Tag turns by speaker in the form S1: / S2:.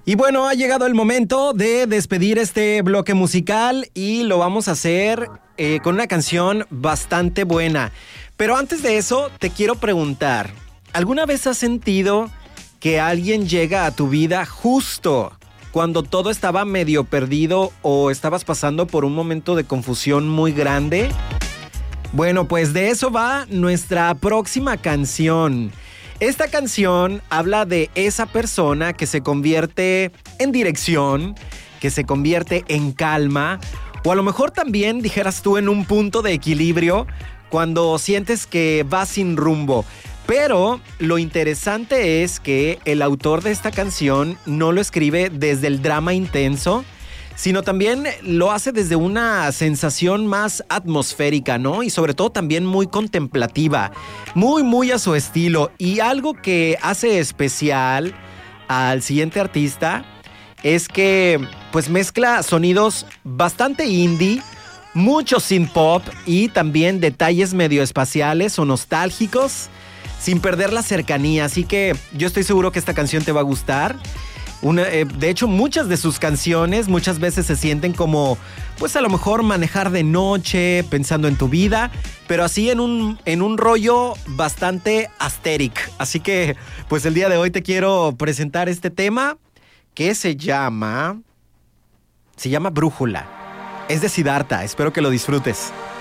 S1: Y bueno, ha llegado el momento de despedir este bloque musical y lo vamos a hacer con una canción bastante buena. Pero antes de eso, te quiero preguntar, ¿alguna vez has sentido que alguien llega a tu vida justo cuando todo estaba medio perdido o estabas pasando por un momento de confusión muy grande? Bueno, pues de eso va nuestra próxima canción. Esta canción habla de esa persona que se convierte en dirección, que se convierte en calma, o a lo mejor también, dijeras tú, en un punto de equilibrio cuando sientes que vas sin rumbo. Pero lo interesante es que el autor de esta canción no lo escribe desde el drama intenso, sino también lo hace desde una sensación más atmosférica, ¿no? Y sobre todo también muy contemplativa, muy a su estilo. Y algo que hace especial al siguiente artista es que pues mezcla sonidos bastante indie, mucho synth pop y también detalles medio espaciales o nostálgicos, sin perder la cercanía. Así que yo estoy seguro que esta canción te va a gustar. De hecho, muchas de sus canciones muchas veces se sienten como, pues a lo mejor manejar de noche, pensando en tu vida, pero así en un rollo bastante asteric. Así que, pues el día de hoy te quiero presentar este tema que se llama Brújula. Es de Siddhartha, espero que lo disfrutes.